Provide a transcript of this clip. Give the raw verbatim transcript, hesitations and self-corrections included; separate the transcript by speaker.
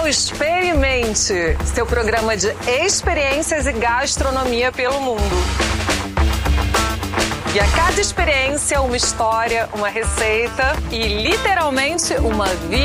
Speaker 1: ao Experimente, seu programa de experiências e gastronomia pelo mundo. E a cada experiência, uma história, uma receita e literalmente uma vida.